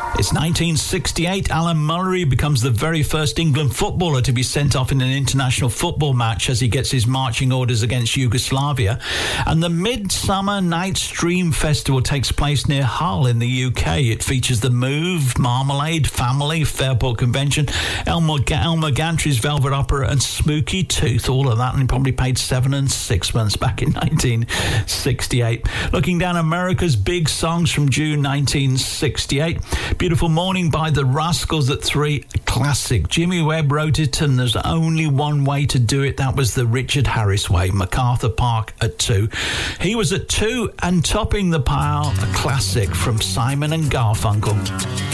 It's 1968. Alan Mullery becomes the very first England footballer to be sent off in an international football match as he gets his marching orders against Yugoslavia. And the Midsummer Night's Dream Festival takes place near Hull in the UK. It features The Move, Marmalade, Family, Fairport Convention, Elmer Gantry's Velvet Opera and Spooky Tooth. All of that, and he probably paid 7 and 6 back in 1968. Looking down America's big songs from June 1968. Beautiful Morning by the Rascals at 3, classic. Jimmy Webb wrote it, and there's only one way to do it. That was the Richard Harris way. MacArthur Park at 2. He was at 2, and topping the pile, a classic from Simon and Garfunkel.